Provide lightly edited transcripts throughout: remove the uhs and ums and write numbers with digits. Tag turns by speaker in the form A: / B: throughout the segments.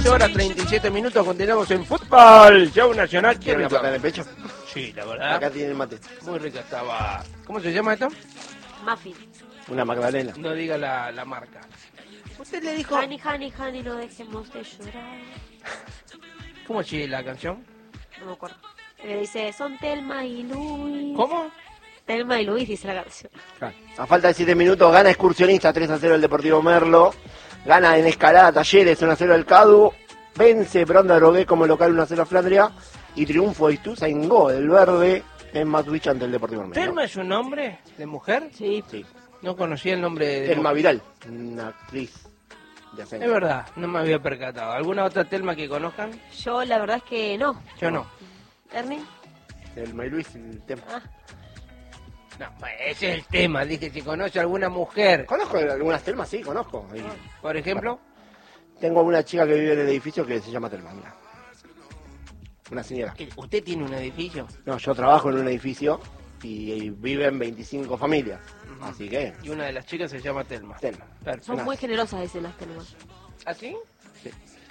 A: horas 37 minutos, continuamos en fútbol. Show Nacional.
B: ¿Quiere una pata en el pecho?
A: Sí, la verdad.
B: Acá tiene el mate.
A: Muy rica estaba. ¿Cómo se llama esto?
C: Muffin.
B: Una magdalena.
A: No diga la marca. Usted le dijo...
C: Honey, honey, honey, no dejemos de llorar.
A: ¿Cómo sigue la canción?
C: No me acuerdo. Le dice, son Telma y Luis.
A: ¿Cómo?
C: Telma y Luis dice la canción.
B: A falta de 7 minutos, gana Excursionista 3-0 el Deportivo Merlo. Gana en escalada Talleres 1-0 el Cadu. Vence Bronda Drogué como local 1-0 Flandria. Y triunfo de Ituzaingó del Verde en Matuich ante el Deportivo Merlo.
A: ¿Telma es un nombre de mujer?
C: Sí.
B: Sí.
A: No conocía el nombre de...
B: Telma Viral, una actriz de
A: Es
B: Ascenso.
A: verdad, no me había percatado. ¿Alguna otra Telma que conozcan?
C: Yo la verdad es que no.
A: Yo no.
C: ¿Ernie?
B: Telma y Luis, el tema.
C: Ah,
A: No, ese es el tema. Dije, si conoce alguna mujer.
B: Conozco algunas Telmas, sí, conozco. Y
A: Por ejemplo,
B: tengo una chica que vive en el edificio que se llama Telma, mira. Una señora.
A: ¿usted tiene un edificio?
B: No, yo trabajo en un edificio y viven 25 familias. Así que,
A: Y una de las chicas se llama Telma.
B: Telma.
A: Perfecto.
C: son muy generosas dicen las Telmas.
A: ¿Así?
B: Sí.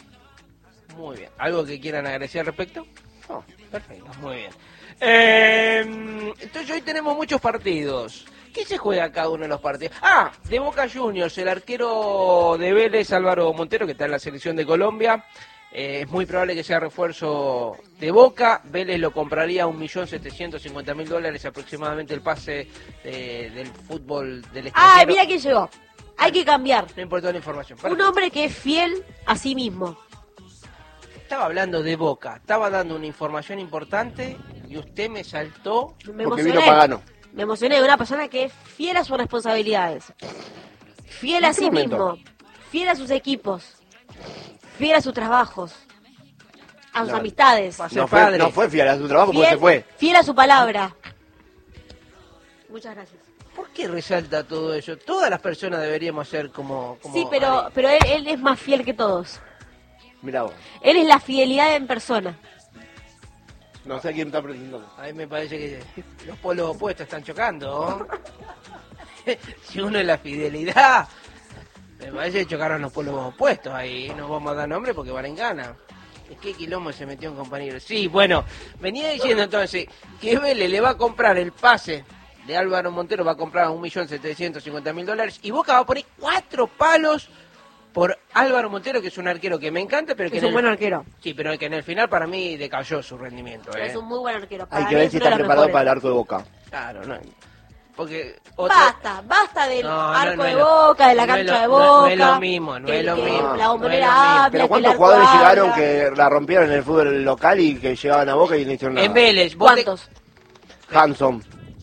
A: Muy bien. ¿Algo que quieran agradecer al respecto?
B: No.
A: Perfecto, muy bien. Entonces hoy tenemos muchos partidos. ¿Qué se juega cada uno de los partidos? Ah, de Boca Juniors, el arquero de Vélez, Álvaro Montero, que está en la selección de Colombia. Es muy probable que sea refuerzo de Boca. Vélez lo compraría a $1.750.000 aproximadamente el pase del fútbol del extranjero.
C: ¡Ay, mira quién llegó! Hay que cambiar.
A: No importa la información.
C: Un hombre que es fiel a sí mismo.
A: Estaba hablando de Boca, estaba dando una información importante y usted me saltó.
C: Me
B: Porque
C: emocioné.
B: vino Pagano.
C: Me emocioné de una persona que es fiel a sus responsabilidades. Fiel a
B: ¿En qué
C: sí
B: momento?
C: mismo. Fiel a sus equipos. Fiel a sus trabajos. A sus
B: No,
C: amistades.
A: Va a ser
B: No
A: padre.
B: fue fiel a su trabajo porque se fue.
C: Fiel a su palabra. Muchas gracias.
A: ¿Por qué resalta todo eso? Todas las personas deberíamos ser como
C: Sí, pero él es más fiel que todos.
B: Mira vos.
C: Él es la fidelidad en persona.
B: No sé quién está presentando.
A: A mí me parece que los polos opuestos están chocando. Si uno es la fidelidad, me parece que chocaron los polos opuestos ahí. No vamos a dar nombre porque van en gana. ¿Qué quilombo se metió un compañero? Sí, bueno, venía diciendo entonces que Vélez le va a comprar el pase de Álvaro Montero, va a comprar a $1.750.000 y Boca va a poner 4 palos por Álvaro Montero, que es un arquero que me encanta, pero que
C: Es un buen arquero.
A: Sí, pero que en el final para mí decayó su rendimiento.
C: Es un muy buen arquero. Para
B: Hay que
C: mí
B: ver
C: es
B: si
C: uno de
B: está
C: los
B: preparado
C: mejores.
B: para el arco de Boca.
A: Claro, no. Porque
C: Basta del
A: No,
C: arco
A: no
C: de
A: es lo-
C: Boca, de la
A: no es
C: cancha
A: lo-
C: de
A: no-
C: Boca.
A: no es lo mismo, no
C: que-
A: es lo
C: que
A: mismo,
C: La
A: no es lo
C: bombonera
A: mismo.
C: habla,
B: Pero
C: que
B: ¿cuántos
C: el
B: jugadores
C: arco
B: llegaron
C: habla.
B: que la rompieron en el fútbol local y que llegaban a Boca y no hicieron nada?
A: en Vélez, vos te-
C: ¿Cuántos?
B: Hanson,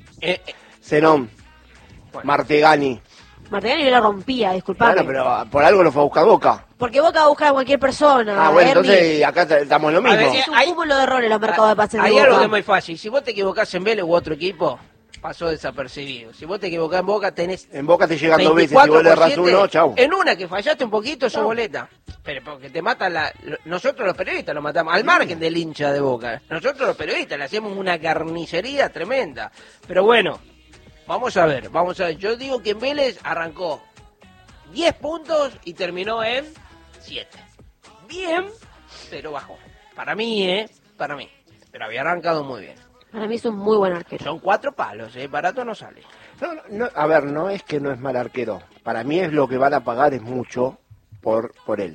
B: Zenón,
A: Bueno.
B: Martegani.
C: Martinelli no la rompía, disculpame.
B: Bueno, pero por algo lo fue a buscar Boca.
C: Porque Boca va a buscar a cualquier persona.
B: Ah, bueno,
C: Ernie.
B: entonces acá estamos en lo mismo.
A: ver,
C: Es un
A: hay-
C: cúmulo de errores los mercados de pases de
A: Hay algo que
C: Boca.
A: es muy fácil. Si vos te equivocás en Vélez u otro equipo, pasó desapercibido. Si vos te equivocás en Boca, tenés
B: En Boca te llegan 2 veces, si vos le errás
A: 24/7.
B: uno, chau.
A: En una que fallaste un poquito, sos
B: Chau.
A: boleta. Pero porque te mata nosotros los periodistas lo matamos, al margen del hincha de Boca. Nosotros los periodistas le hacemos una carnicería tremenda. Pero bueno, vamos a ver. Yo digo que en Vélez arrancó 10 puntos y terminó en 7. Bien, pero bajó. Para mí, para mí. Pero había arrancado muy bien.
C: Para mí es un muy buen arquero.
A: Son 4 palos, barato no sale.
B: No, a ver, no es que no es mal arquero. Para mí es lo que van a pagar es mucho por él.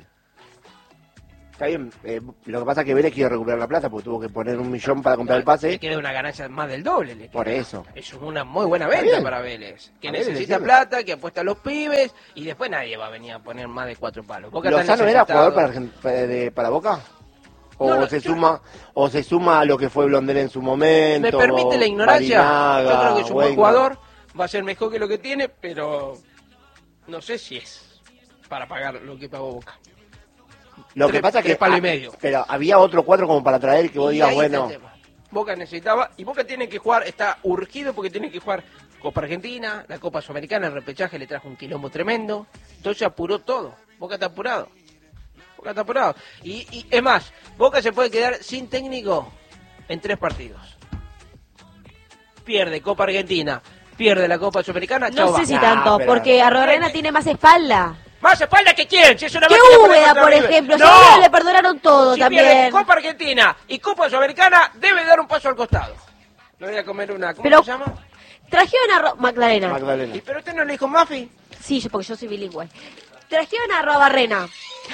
B: Está bien, lo que pasa es que Vélez quiere recuperar la plata porque tuvo que poner 1 millón para comprar el
A: Le
B: pase.
A: queda una ganancia más del doble. le queda.
B: Por eso.
A: Eso es una muy buena
B: Está
A: venta
B: bien.
A: para Vélez. Que
B: Está bien,
A: necesita
B: entiendo.
A: plata, que apuesta a los pibes y después nadie va a venir a poner más de 4 palos. Boca está
B: ¿Lozano era
A: necesitado.
B: jugador para Boca? ¿O
A: No,
B: se suma a lo que fue Blondel en su momento?
A: ¿Me permite la ignorancia?
B: Barinaga,
A: Yo creo que es un buen
B: Wenger?
A: jugador, va a ser mejor que lo que tiene, pero no sé si es para pagar lo que pagó Boca.
B: Lo que
A: Tres-
B: pasa es que
A: 3 palos y medio.
B: pero había otro 4 como para traer que vos
A: Y
B: digas,
A: ahí
B: bueno,
A: está el tema. Boca necesitaba, y Boca tiene que jugar, está urgido porque tiene que jugar Copa Argentina, la Copa Sudamericana, el repechaje le trajo un quilombo tremendo, entonces apuró todo. Boca está apurado. Boca está apurado. Y es más, Boca se puede quedar sin técnico en 3 partidos. Pierde Copa Argentina, pierde la Copa Sudamericana,
C: No
A: chau,
C: sé
A: va.
C: si tanto,
B: pero-
C: porque Arroarena tiene más espalda.
A: Más espalda que quién, si es una
C: ¿Qué
A: máquina para
C: Úbeda,
A: contra
C: por
A: River.
C: ejemplo?
A: ¡No!
C: Seguro le perdonaron todo
A: Si pierde
C: también.
A: Copa Argentina y Copa Sudamericana, debe dar un paso al costado. No voy a comer una... ¿Cómo
C: Pero-
A: se llama?
C: Trajeron a Magdalena.
B: Magdalena.
A: ¿Y pero usted no le dijo Mafi?
C: Sí, porque yo soy bilingüe. Trajeron a Robarrena.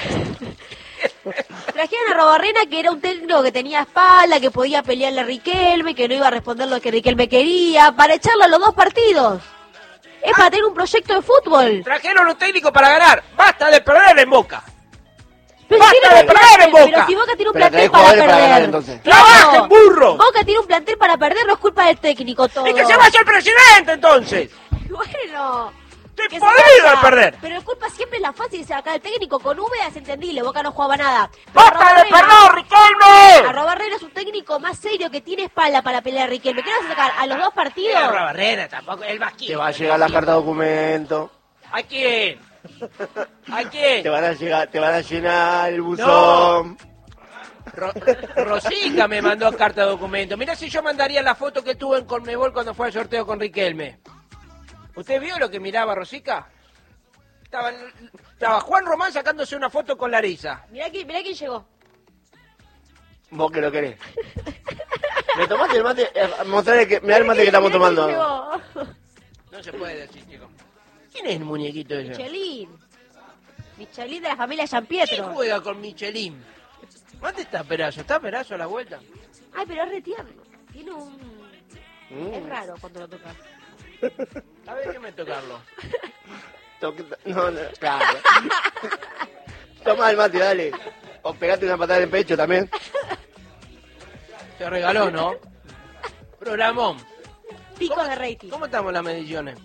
C: Trajeron a Robarrena, que era un técnico que tenía espalda, que podía pelearle a Riquelme, que no iba a responder lo que Riquelme quería, para echarlo a los dos partidos. Es para tener un proyecto de fútbol.
A: Trajeron un técnico para ganar. Basta de perder en Boca.
C: Pero
A: ¡Basta
C: tiene
A: de
C: un
A: perder
C: plantel,
A: en Boca!
C: pero si Boca tiene un
B: Pero
C: plantel
B: trae
C: para
B: jugadores para
C: perder.
B: ganar, entonces.
A: ¡Trabajen, burro!
C: Boca tiene un plantel para perder, no es culpa del técnico todo.
A: ¡Y que se vaya el presidente, entonces!
C: Bueno.
A: ¡Estoy
C: que se
A: podrido
C: vaya.
A: de perder!
C: Pero la culpa siempre es la fácil de sacar el técnico con Úbeda, es entendible, Boca no jugaba nada. Pero
A: ¡Basta de
C: Robarrena-
A: perder, Riquelme!
C: Arrobarrena es un técnico más serio que tiene espalda para pelear a Riquelme. ¿Qué le vas a sacar? ¿A los dos partidos?
A: Mira, Barrera tampoco, el vasquito.
B: Te va a llegar la carta de documento.
A: ¿A quién? ¿A quién?
B: Te van a llenar el buzón.
A: Rosica me mandó carta de documento. Mirá si yo mandaría la foto que tuvo en Conmebol cuando fue al sorteo con Riquelme. ¿Usted vio lo que miraba Rosica? Estaba Juan Román sacándose una foto con Larisa.
C: Mirá quién llegó.
B: Vos que lo querés. ¿Me tomaste el mate? Mostrarle que, mirá el mate que estamos
C: Mirá quién
B: tomando.
C: llegó.
A: No se puede decir, chico. ¿Quién es el muñequito ese?
C: Michelin de la familia San
A: ¿Quién
C: Pietro.
A: juega con Michelin? ¿Dónde está Perazo? ¿Está Perazo a la vuelta?
C: Ay, pero es re tierno. Tiene un... Es raro cuando lo tocas.
A: A ver, déjame tocarlo.
B: No, claro. Toma el mate, dale. O pegate una patada en el pecho también.
A: Se regaló, ¿no? Programón.
C: Picos de rating.
A: ¿Cómo estamos las mediciones?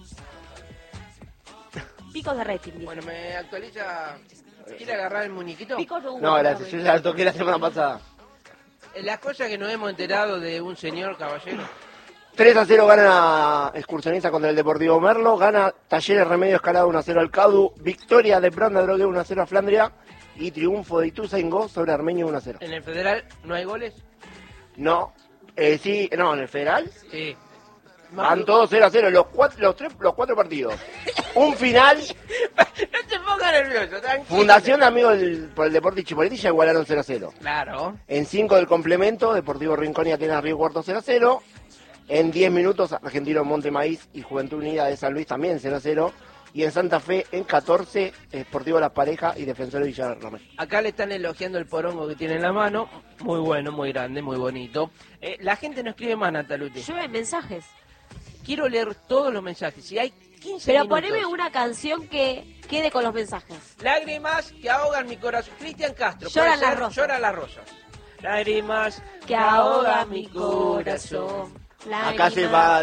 C: Picos de rating, dice.
A: Bueno, me actualiza... ¿Quiere agarrar el muñequito?
C: Picos de hubo.
B: No, gracias. Yo ya lo toqué la semana pasada.
A: Las cosas que nos hemos enterado de un señor caballero.
B: 3-0 gana Excursionista contra el Deportivo Merlo. Gana Talleres Remedio Escalada 1-0 al Cadu. Victoria de Branda Drogué 1-0 a Flandria. Y triunfo de Ituzaingó sobre Armenio 1-0.
A: ¿En el federal no hay goles?
B: No. Sí, no, en el Federal
A: Sí.
B: van todos 0-0 los cuatro partidos. Un final.
A: No te pongas nervioso, tranquilo.
B: Fundación de Amigos por el Deporte y Chipoletti ya igualaron 0-0.
A: Claro.
B: En 5 del complemento, Deportivo Rincón y Atenas Río Cuarto 0-0. En 10 minutos, Argentino Monte Maíz y Juventud Unida de San Luis también 0-0. Y en Santa Fe, en 14, Deportivo Las Parejas y Defensores Villarroel.
A: Acá le están elogiando el porongo que tiene en la mano. Muy bueno, muy grande, muy bonito. La gente no escribe más, Nataluti.
C: Llueven mensajes.
A: Quiero leer todos los mensajes. Si hay 15
C: Pero
A: minutos.
C: poneme una canción que quede con los mensajes.
A: Lágrimas que ahogan mi corazón. Cristian Castro.
C: Lloran
A: puede ser,
C: las rosas.
A: Lloran las rosas. Lágrimas
C: Que ahoga mi corazón.
B: Acá se va.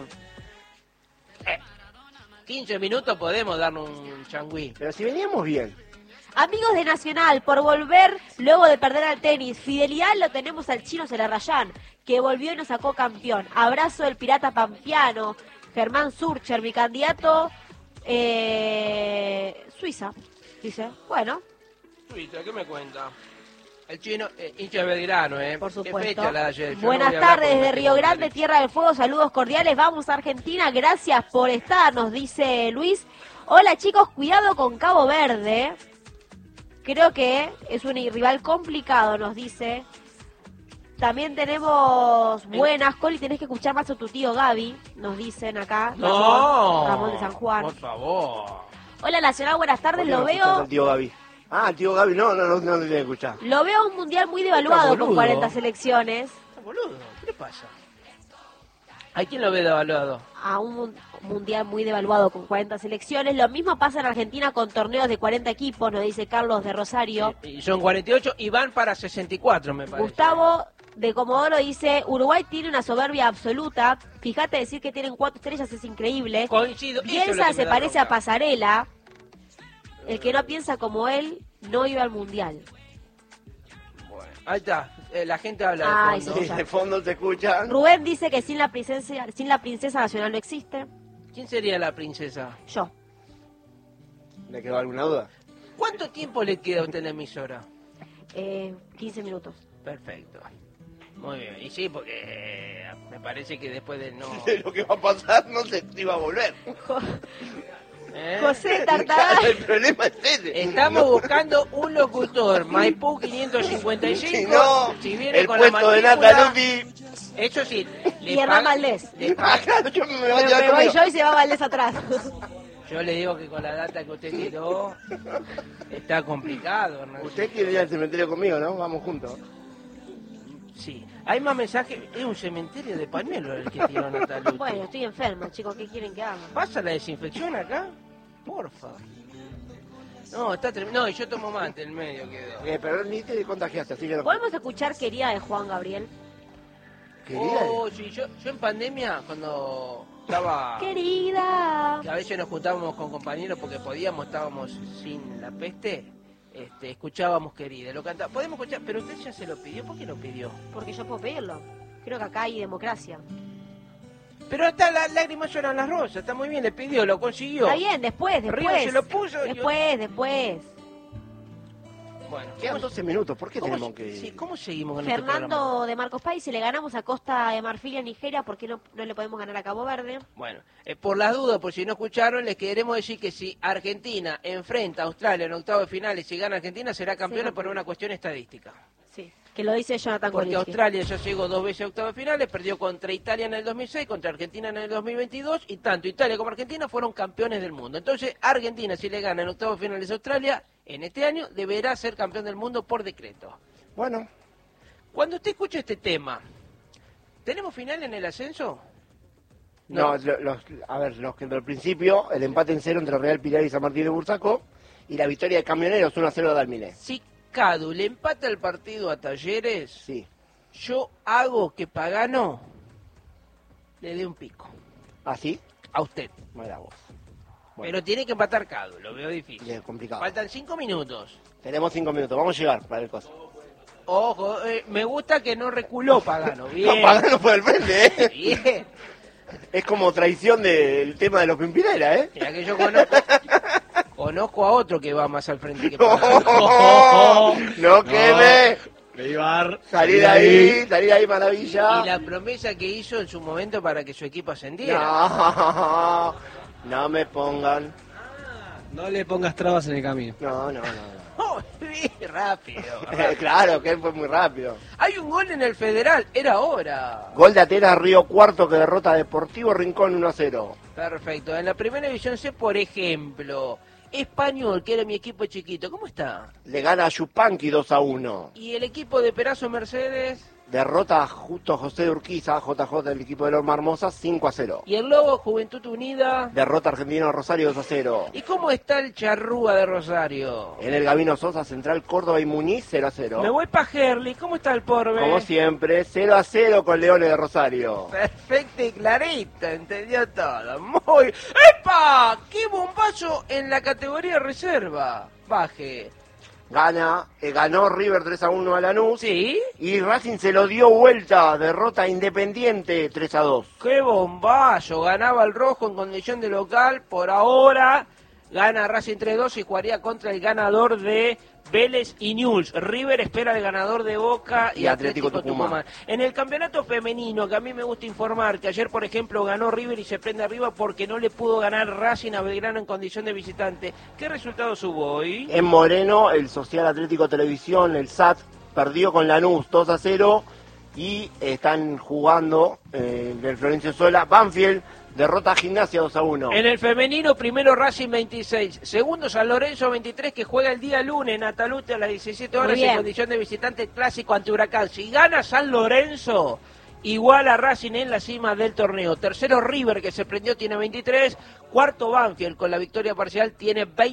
A: 15 minutos podemos darnos un changüí.
B: Pero si veníamos bien.
C: Amigos de Nacional, por volver luego de perder al tenis. Fidelidad lo tenemos al chino Celarrayán, que volvió y nos sacó campeón. Abrazo del pirata pampeano. Germán Surcher, mi candidato. Suiza, dice. Bueno,
A: Suiza, ¿qué me cuenta? El chino, hincha de Belgrano,
C: por
A: ¿Qué
C: supuesto.
A: fecha la de ayer? Yo no
C: Buenas
A: voy a hablar
C: tardes
A: porque
C: desde
A: no
C: Río
A: tengo
C: Grande,
A: derecho.
C: Tierra del Fuego. Saludos cordiales. Vamos a Argentina. Gracias por estar, nos dice Luis. Hola chicos, cuidado con Cabo Verde. Creo que es un rival complicado, nos dice. También tenemos buenas, Coli, tenés que escuchar más a tu tío Gaby, nos dicen acá.
A: No,
C: Ramón de San Juan.
A: por favor.
C: Hola Nacional, buenas tardes,
B: ¿Por qué
C: lo
B: no escuchás
C: veo.
B: al tío Gaby? Ah, el tío Gaby, no lo tiene que escuchar.
C: Lo veo un mundial muy devaluado
A: Está
C: con
A: boludo.
C: 40 selecciones.
A: Está boludo, ¿qué le pasa? ¿A quién lo ve devaluado?
C: A un mundial muy devaluado con 40 selecciones. Lo mismo pasa en Argentina con torneos de 40 equipos, nos dice Carlos de Rosario.
A: Y son 48 y van para 64, me parece.
C: Gustavo de Comodoro dice, Uruguay tiene una soberbia absoluta. Fíjate, decir que tienen 4 estrellas es increíble.
A: Coincido. eso es lo
C: Bielsa
A: que
C: se
A: me da
C: parece a
A: bronca.
C: Pasarela. El que no piensa como él no iba al mundial.
A: Bueno, ahí está, la gente habla
C: Ay,
A: de fondo.
B: Sí, de fondo se escuchan.
C: Rubén dice que sin la princesa nacional no existe.
A: ¿Quién sería la princesa?
C: Yo.
B: ¿Le quedó alguna duda?
A: ¿Cuánto tiempo le queda a usted en la emisora?
C: 15 minutos.
A: Perfecto. Muy bien. Y sí, porque me parece que después de no...
B: De lo que va a pasar no se iba a volver.
C: José Tartagal.
B: El problema es ese.
A: Estamos buscando un locutor. Maipú 555.
B: Si no,
A: si viene
B: el
A: con
B: puesto
A: la
B: de
A: matrícula,
B: Nata Lupi.
A: eso sí.
C: Y Hernán Valdés.
B: Claro, yo me voy a
C: Me
B: llevar
C: voy
B: conmigo.
C: yo y se va Valdés atrás.
A: Yo le digo que con la data que usted tiró está complicado, Hernán.
B: Usted quiere ir al cementerio conmigo, ¿no? Vamos juntos.
A: Sí. Hay más mensajes. Es un cementerio de pañuelos el que tiró Nataluti.
C: Bueno, estoy enfermo, chicos, ¿qué quieren que haga?
A: ¿Pasa la desinfección acá? Porfa. No, está tremendo. No, y yo tomo mate, en medio quedó.
B: Pero ni te contagiaste, así que no.
C: ¿Podemos escuchar Querida de Juan Gabriel?
B: Querida.
A: Oh, sí, yo en pandemia, cuando estaba...
C: Querida.
A: Que a veces nos juntábamos con compañeros porque podíamos, estábamos sin la peste, escuchábamos Querida, lo cantaba. Podemos escuchar, pero usted ya se lo pidió, ¿por qué lo pidió?
C: Porque yo puedo pedirlo. Creo que acá hay democracia.
A: Pero hasta las lágrimas lloran las rosas, está muy bien, le pidió, lo consiguió.
C: Está bien, después.
A: River se lo puso.
C: Después.
A: Bueno,
B: Quedan 12 minutos, ¿por qué
A: ¿cómo,
B: tenemos que...?
A: sí, ¿cómo seguimos con este programa?
C: Fernando de Marcos Pais, si le ganamos a Costa de Marfil y a Nigeria, ¿por qué no le podemos ganar a Cabo Verde?
A: Bueno, por las dudas, por si no escucharon, les queremos decir que si Argentina enfrenta a Australia en octavos de final y si gana Argentina, será campeona por una cuestión estadística.
C: Sí, que lo dice Jonathan
A: Porque
C: Kolinsky.
A: Australia ya llegó 2 veces a octavos de finales, perdió contra Italia en el 2006, contra Argentina en el 2022, y tanto Italia como Argentina fueron campeones del mundo. Entonces, Argentina, si le gana en octavos de finales a Australia, en este año deberá ser campeón del mundo por decreto.
B: Bueno,
A: Cuando usted escucha este tema, ¿tenemos final en el ascenso?
B: no, los que del principio, el empate en 0 entre Real Pilar y San Martín de Bursaco, y la victoria de Camioneros 1-0 de Dalminé.
A: Si Cadu le empata el partido a Talleres,
B: Sí.
A: yo hago que Pagano le dé un pico.
B: ¿Así?
A: A usted.
B: Mira vos. Bueno,
A: Pero tiene que empatar Cadu, lo veo difícil.
B: es complicado.
A: Faltan 5 minutos.
B: Tenemos 5 minutos, vamos a llegar para el coso.
A: Ojo, me gusta que no reculó Pagano. Bien.
B: No, Pagano por el frente, ¿eh?
A: Bien.
B: Es como traición del tema de los Pimpinela, ¿eh?
A: Mira que yo conozco a otro que va más al frente que
B: No,
A: Pagano.
B: no queme.
D: Leibar.
B: Salir de ahí, maravilla.
A: Y la promesa que hizo en su momento para que su equipo ascendiera.
B: No, no me pongan.
D: No le pongas trabas en el camino.
B: No.
A: Oh, bien, rápido.
B: Claro, que él fue muy rápido.
A: Hay un gol en el Federal, era hora.
B: Gol de Atenas Río Cuarto que derrota a Deportivo Rincón 1-0.
A: Perfecto. En la primera división C, por ejemplo, Español, que era mi equipo chiquito, ¿cómo está?
B: Le gana a Yupanqui 2-1.
A: Y el equipo de Perazo Mercedes
B: Derrota a Justo José de Urquiza, JJ del equipo de Loma Hermosa, 5-0.
A: y el Lobo Juventud Unida.
B: Derrota Argentino Rosario 2-0.
A: ¿Y cómo está el Charrúa de Rosario?
B: En el Gabino Sosa Central Córdoba y Muñiz 0-0.
A: Me voy para Gerli, ¿cómo está el Porbe?
B: Como siempre, 0-0 con Leones de Rosario.
A: Perfecto y clarito, entendió todo. Muy... ¡Epa! ¡Qué bombazo en la categoría reserva! Baje.
B: Ganó River 3-1 a Lanús.
A: ¿Sí?
B: Y Racing se lo dio vuelta, derrota Independiente 3-2.
A: ¡Qué bombazo! Ganaba el rojo en condición de local. Por ahora gana Racing 3-2 y jugaría contra el ganador de Vélez y Newell's. River espera al ganador de Boca y Atlético Tucumán. En el campeonato femenino, que a mí me gusta informar, que ayer, por ejemplo, ganó River y se prende arriba porque no le pudo ganar Racing a Belgrano en condición de visitante. ¿Qué resultados hubo hoy?
B: En Moreno, el Social Atlético Televisión, el SAT, perdió con Lanús 2-0 y están jugando en el Florencio Sola. Banfield derrota a Gimnasia 2-1.
A: En el femenino, primero Racing 26, segundo San Lorenzo 23, que juega el día lunes en Atalute a las 17 horas en condición de visitante clásico ante Huracán. Si gana San Lorenzo, igual a Racing en la cima del torneo. Tercero River, que se prendió, tiene 23. Cuarto Banfield, con la victoria parcial, tiene 20.